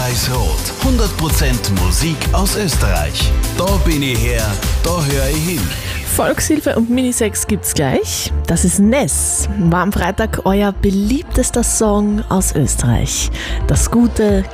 Rot-Weiß-Rot. 100% Musik aus Österreich. Da bin ich her, da höre ich hin. Volkshilfe und Minisex gibt's gleich. Das ist Ness. War am Freitag euer beliebtester Song aus Österreich. Das gute,